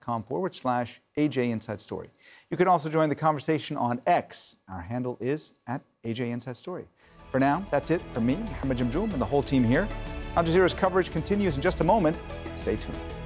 facebook.com/AJ Inside Story. You can also join the conversation on X. Our handle is @AJ Inside Story. For now, that's it from me, Mohammed Jamjoom, and the whole team here. Al Jazeera's coverage continues in just a moment. Stay tuned.